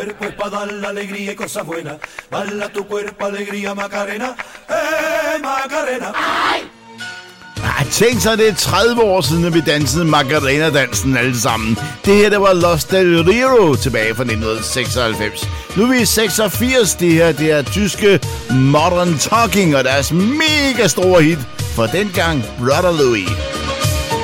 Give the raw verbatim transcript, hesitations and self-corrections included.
Cuerpo es pa' dar la alegría y cosas buenas. Bala tu cuerpo, alegría, Macarena. Eh, Macarena. Ah, tænk så, det er tredive år siden, at vi dansede Macarena-dansen alle sammen. Det her, det var Los Del Rio tilbage fra nitten seksoghalvfems. Nu er vi i seksogfirs. Det her, det er tyske Modern Talking og deres mega store hit for dengang Brother Louie.